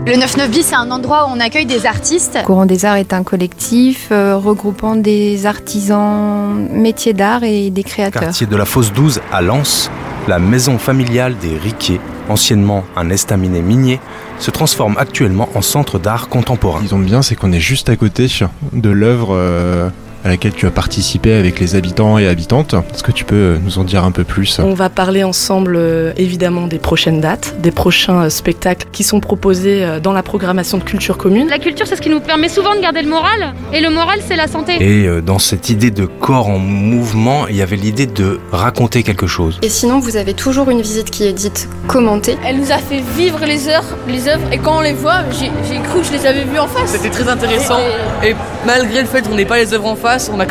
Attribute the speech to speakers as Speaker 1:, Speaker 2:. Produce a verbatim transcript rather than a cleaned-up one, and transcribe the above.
Speaker 1: Le neuf neuf bis, c'est un endroit où on accueille des artistes.
Speaker 2: Courant des Arts est un collectif euh, regroupant des artisans métiers d'art et des créateurs.
Speaker 3: Quartier de la Fosse douze à Lens, la maison familiale des Riquet, anciennement un estaminet minier, se transforme actuellement en centre d'art contemporain.
Speaker 4: Ce qu'ils ont de bien, c'est qu'on est juste à côté de l'œuvre euh, à laquelle tu as participé avec les habitants et habitantes. Est-ce que tu peux nous en dire un peu plus ?
Speaker 5: On va parler ensemble euh, évidemment des prochaines dates, des prochains euh, spectacles qui sont proposés euh, dans la programmation de Culture Commune.
Speaker 6: La culture, c'est ce qui nous permet souvent de garder le moral, et le moral, c'est la santé.
Speaker 3: Et euh, dans cette idée de corps en mouvement, il y avait l'idée de raconter quelque chose.
Speaker 7: Et sinon, vous avez toujours une visite qui est dite commentée.
Speaker 8: Elle nous a fait vivre les heures, les œuvres, et quand on les voit, j'ai, j'ai cru que je les avais vues en face.
Speaker 9: C'était très intéressant, et, et malgré le fait qu'on n'ait pas les œuvres en face, on a